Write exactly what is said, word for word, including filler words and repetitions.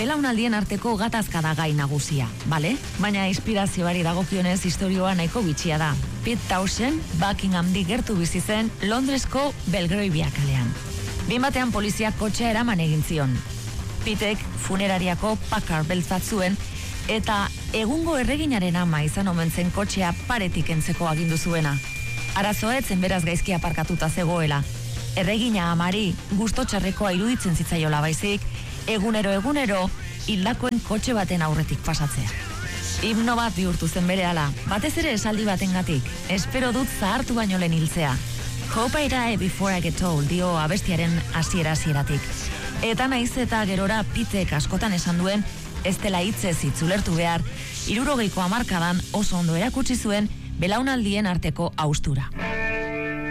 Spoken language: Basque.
belaunaldien arteko gatazka da gai nagusia, bale? Baina inspirazioari dagokionez historioa nahiko bitxia da. Pete Townshend Buckinghamdik gertu bizi zen Londresko Belgravia kalean. Bin batean poliziak kotxea eraman egin zion. Pitek funerariako Packard beltz bat zuen eta egungo erreginaren ama izan omen zen kotxea paretik entzeko agindu zuena. Arazoa etzen beraz gaizki aparkatuta zegoela. Erregina amari gusto txarrekoa iruditzen zitzaiola baizik, egunero egunero hildakoen kotxe baten aurretik pasatzea. Himno bat bihurtu zen berehala, batez ere esaldi batengatik, espero dut zahartu baino lehen hiltzea. Hope I die before I get old, dio abestiaren hasiera hasieratik. Eta naiz eta gerora Pitek askotan esan duen, ez dela hitzez hitz ulertu behar, hirurogeiko hamarkadan oso ondo erakutsi zuen belaunaldien arteko haustura.